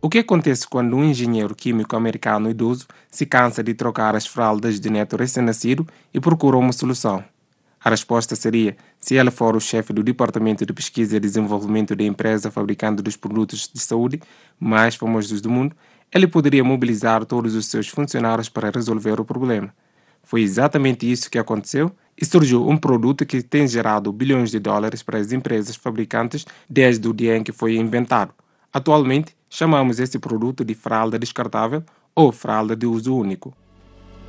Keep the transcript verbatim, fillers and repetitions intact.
O que acontece quando um engenheiro químico americano idoso se cansa de trocar as fraldas de neto recém-nascido e procura uma solução? A resposta seria: se ele for o chefe do departamento de pesquisa e desenvolvimento da empresa fabricante dos produtos de saúde mais famosos do mundo, ele poderia mobilizar todos os seus funcionários para resolver o problema. Foi exatamente isso que aconteceu e surgiu um produto que tem gerado bilhões de dólares para as empresas fabricantes desde o dia em que foi inventado. Atualmente, chamamos esse produto de fralda descartável ou fralda de uso único.